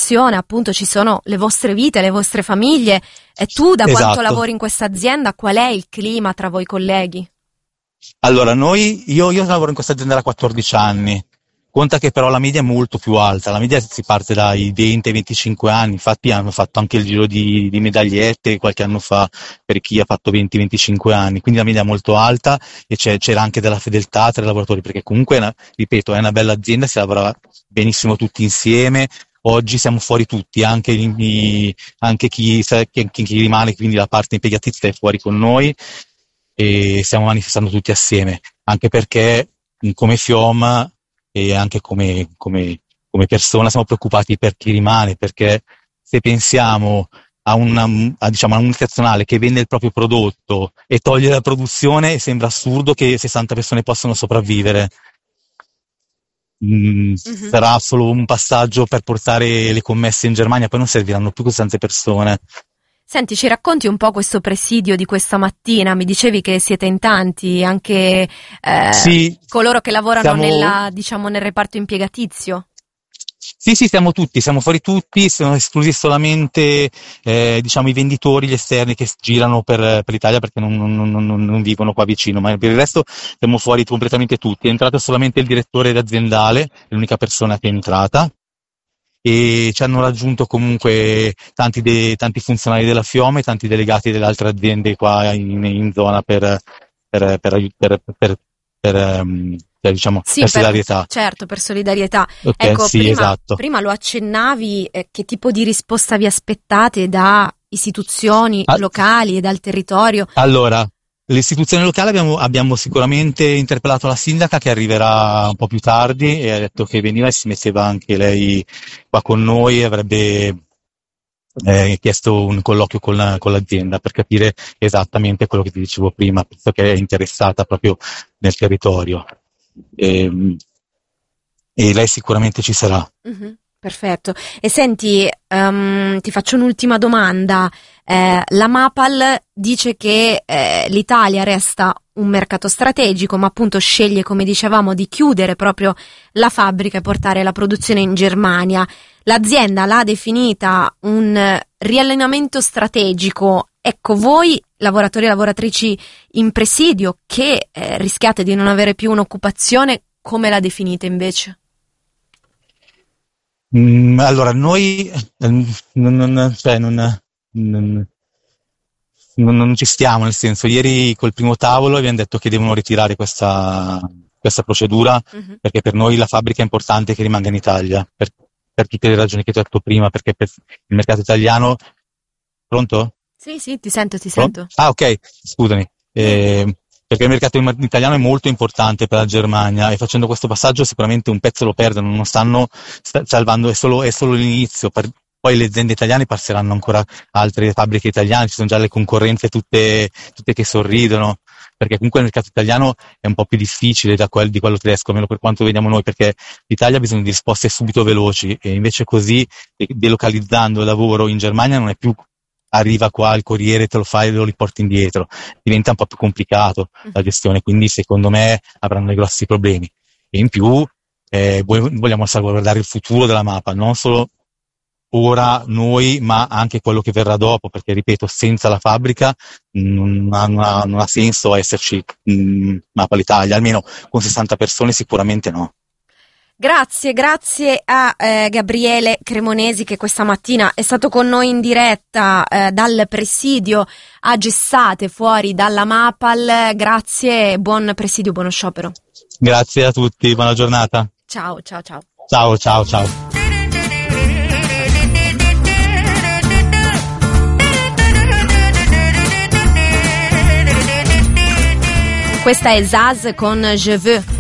produzione, appunto ci sono le vostre vite, le vostre famiglie. E tu da quanto Esatto. lavori in questa azienda, qual è il clima tra voi colleghi? Allora, io lavoro in questa azienda da 14 anni. Conta che però la media è molto più alta, la media si parte dai 20 ai 25 anni, infatti hanno fatto anche il giro di medagliette qualche anno fa per chi ha fatto 20-25 anni, quindi la media è molto alta e c'era anche della fedeltà tra i lavoratori, perché comunque, ripeto, è una bella azienda, si lavora benissimo tutti insieme. Oggi siamo fuori tutti, anche chi rimane, quindi la parte impiegatizia è fuori con noi e stiamo manifestando tutti assieme, anche perché come FIOM e anche come persona siamo preoccupati per chi rimane, perché se pensiamo a diciamo, a un multinazionale che vende il proprio prodotto e toglie la produzione, sembra assurdo che 60 persone possano sopravvivere. Sarà solo un passaggio per portare le commesse in Germania, poi non serviranno più così tante persone. Senti, ci racconti un po' questo presidio di questa mattina? Mi dicevi che siete in tanti, anche Sì, coloro che lavorano siamo... nel reparto impiegatizio. Sì, siamo fuori tutti, sono esclusi solamente diciamo i venditori, gli esterni che girano per l'Italia perché non vivono qua vicino, ma per il resto siamo fuori completamente tutti. È entrato solamente il direttore aziendale, è l'unica persona che è entrata, e ci hanno raggiunto comunque tanti funzionari della FIOM e tanti delegati delle altre aziende qua in zona per diciamo, Sì, per solidarietà. certo, per solidarietà. Okay, Ecco, sì, esatto. prima lo accennavi, che tipo di risposta vi aspettate da istituzioni locali e dal territorio? Allora, l'istituzione locale abbiamo sicuramente interpellato la sindaca, che arriverà un po' più tardi, e ha detto che veniva e si metteva anche lei qua con noi, avrebbe chiesto un colloquio con l'azienda per capire esattamente quello che ti dicevo prima, visto che è interessata proprio nel territorio. E lei sicuramente ci sarà. Perfetto. E senti, ti faccio un'ultima domanda. La Mapal dice che l'Italia resta un mercato strategico, ma appunto sceglie, come dicevamo, di chiudere proprio la fabbrica e portare la produzione in Germania. L'azienda l'ha definita un riallineamento strategico. Ecco, voi lavoratori e lavoratrici in presidio che rischiate di non avere più un'occupazione, come la definite invece? Allora, noi non ci stiamo, nel senso, ieri col primo tavolo abbiamo detto che devono ritirare questa procedura, perché per noi la fabbrica è importante che rimanga in Italia, per tutte le ragioni che ti ho detto prima, perché per il mercato italiano... Pronto? Sì, ti sento. Ah, ok, scusami. Perché il mercato italiano è molto importante per la Germania, e facendo questo passaggio sicuramente un pezzo lo perdono, non stanno salvando, è solo l'inizio. Poi le aziende italiane passeranno ancora altre fabbriche italiane, ci sono già le concorrenze tutte che sorridono, perché comunque il mercato italiano è un po' più difficile di quello tedesco, almeno per quanto vediamo noi, perché l'Italia ha bisogno di risposte subito veloci, e invece così, delocalizzando il lavoro in Germania, non è più arriva qua il corriere, te lo fai e lo riporti indietro, diventa un po' più complicato la gestione, quindi secondo me avranno dei grossi problemi. E in più vogliamo salvaguardare il futuro della Mappa, non solo ora noi, ma anche quello che verrà dopo, perché ripeto, senza la fabbrica non ha senso esserci Mappa l'Italia, almeno con 60 persone sicuramente no. Grazie a Gabriele Cremonesi, che questa mattina è stato con noi in diretta dal presidio a Gessate, fuori dalla Mapal. Grazie, buon presidio, buono sciopero. Grazie a tutti, buona giornata. Ciao. Ciao. Questa è Zaz con Je veux.